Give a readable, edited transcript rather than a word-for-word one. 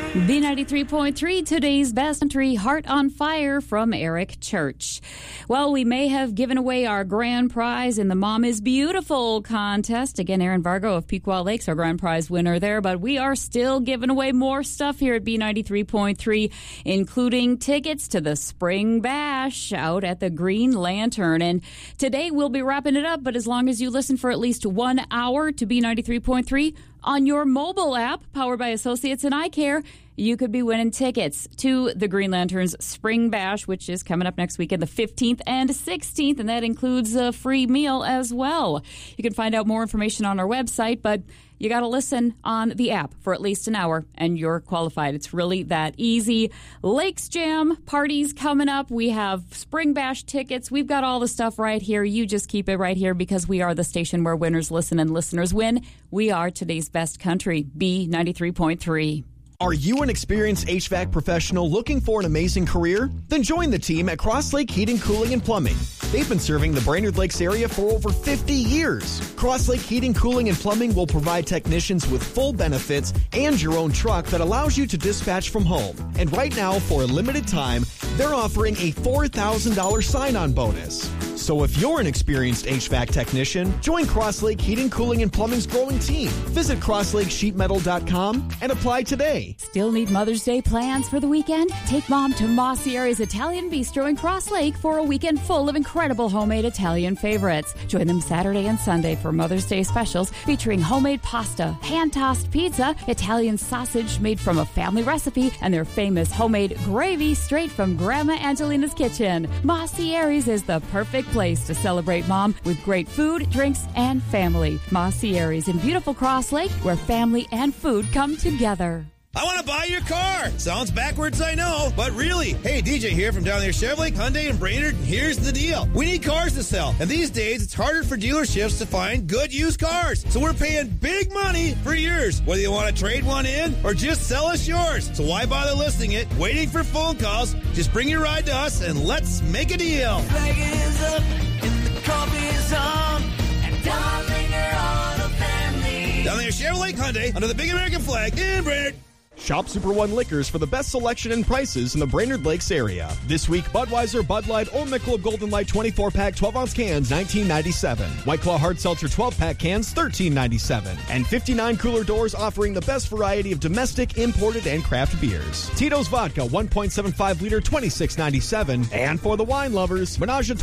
B93.3, today's best country, Heart on Fire from Eric Church. Well, we may have given away our grand prize in the Mom is Beautiful contest. Again, Erin Vargo of Pequot Lakes, our grand prize winner there, but we are still giving away more stuff here at B93.3, including tickets to the Spring Bash out at the Green Lantern. And today we'll be wrapping it up, but as long as you listen for at least 1 hour to B93.3 on your mobile app, powered by Associates in Eye Care, you could be winning tickets to the Green Lantern's Spring Bash, which is coming up next weekend, the 15th and 16th, and that includes a free meal as well. You can find out more information on our website, but you got to listen on the app for at least an hour, and you're qualified. It's really that easy. Lakes Jam parties coming up. We have Spring Bash tickets. We've got all the stuff right here. You just keep it right here because we are the station where winners listen and listeners win. We are today's best country, B93.3. Are you an experienced HVAC professional looking for an amazing career? Then join the team at Cross Lake Heating, Cooling, and Plumbing. They've been serving the Brainerd Lakes area for over 50 years. Cross Lake Heating, Cooling, and Plumbing will provide technicians with full benefits and your own truck that allows you to dispatch from home. And right now, for a limited time, they're offering a $4,000 sign-on bonus. So if you're an experienced HVAC technician, join Cross Lake Heating, Cooling, and Plumbing's growing team. Visit crosslakesheetmetal.com and apply today. Still need Mother's Day plans for the weekend? Take Mom to Mossieri's Italian Bistro in Cross Lake for a weekend full of incredible homemade Italian favorites. Join them Saturday and Sunday for Mother's Day specials featuring homemade pasta, hand-tossed pizza, Italian sausage made from a family recipe, and their famous homemade gravy straight from Grandma Angelina's kitchen. Mossieri's is the perfect place to celebrate Mom with great food, drinks, and family. Mossieri's in beautiful Cross Lake, where family and food come together. I want to buy your car. Sounds backwards, I know, but really. Hey, DJ here from down there, Chevrolet, Hyundai, and Brainerd. Here's the deal. We need cars to sell, and these days it's harder for dealerships to find good used cars. So we're paying big money for yours, whether you want to trade one in or just sell us yours. So why bother listing it, waiting for phone calls? Just bring your ride to us and let's make a deal. Flag is up and the coffee is on, and darling, you're all the family. Down there, Chevrolet, Hyundai, under the big American flag in Brainerd. Shop Super One Liquors for the best selection and prices in the Brainerd Lakes area. This week, Budweiser, Bud Light, Old Michelob Golden Light 24-pack 12-ounce cans, $19.97. White Claw Hard Seltzer 12-pack cans, $13.97. And 59 cooler doors offering the best variety of domestic, imported, and craft beers. Tito's Vodka, 1.75 liter, $26.97. And for the wine lovers, Menage a